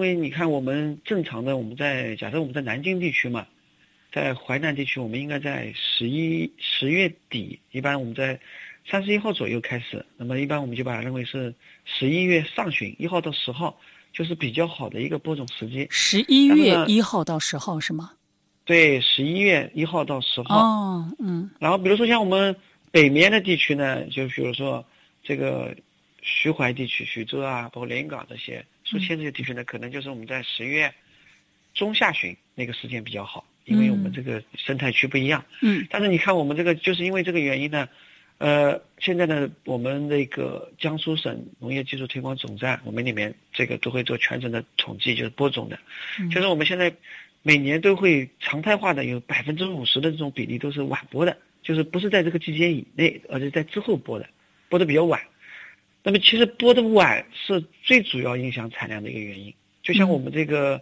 为你看我们正常的假设我们在南京地区嘛，在淮南地区我们应该在10月底，一般我们在31号左右开始，那么一般我们就把它认为是11月上旬1号到10号，就是比较好的一个播种时机。 11月1号到10号是吗？ 对，11月1号到10号。 哦， 然后比如说像我们北面的地区呢，就比如说这个徐淮地区、徐州啊，包括连云港这些、宿迁这些地区呢，可能就是我们在10月中下旬那个时间比较好，因为我们这个生态区不一样。但是你看我们这个就是因为这个原因呢，现在呢，我们那个江苏省农业技术推广总站，我们里面这个都会做全程的统计，就是播种的，就是我们现在每年都会常态化的有50%的这种比例都是晚播的，就是不是在这个季节以内，而是在之后播的，播的比较晚。那么其实播的晚是最主要影响产量的一个原因，就像我们这个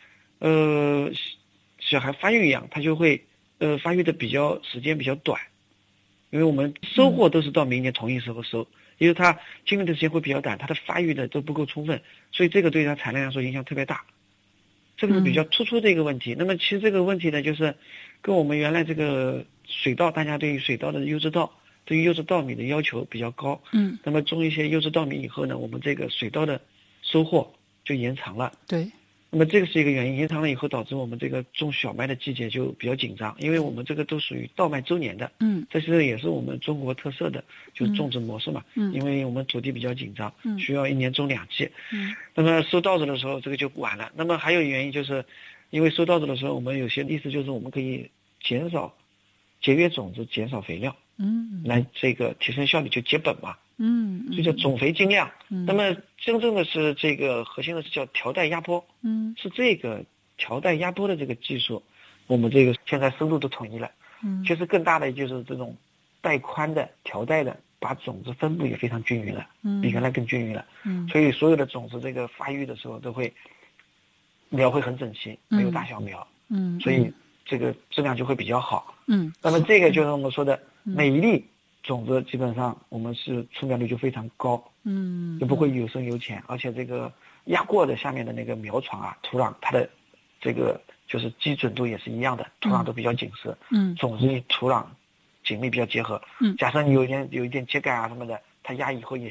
小孩发育一样，他就会发育的时间比较短，因为我们收获都是到明年同一时候收，因为它经历的时间会比较短，它的发育的都不够充分，所以这个对它产量来说影响特别大，这个是比较突出的一个问题。那么其实这个问题呢，就是跟我们原来这个水稻，大家对于水稻的优质稻，对于优质稻米的要求比较高。那么种一些优质稻米以后呢，我们这个水稻的收获就延长了。 对。 那么这个是一个原因，延长了以后导致我们这个种小麦的季节就比较紧张，因为我们这个都属于稻麦周年的。这是也是我们中国特色的，就是种植模式嘛。因为我们土地比较紧张，需要1年种2季。那么收稻子的时候这个就晚了。那么还有原因就是，因为收稻子的时候，我们有些意思就是我们可以节约种子，减少肥料。来这个提升效率，就节本嘛。这叫种肥精量。那么真正的是这个核心的是叫条带压播。是这个条带压播的这个技术，我们这个现在深度都统一了。其实更大的就是这种带宽的条带的，把种子分布也非常均匀了，比原来更均匀了。所以所有的种子这个发育的时候都会苗会很整齐，没有大小苗。所以这个质量就会比较好。那么这个就是我们说的每一粒种子基本上我们是出苗率就非常高。就不会有深有浅，而且这个压过的下面的那个苗床啊，土壤它的这个就是基准度也是一样的，土壤都比较紧实。种子与土壤紧密比较结合。假设你有一点秸秆啊什么的，它压以后也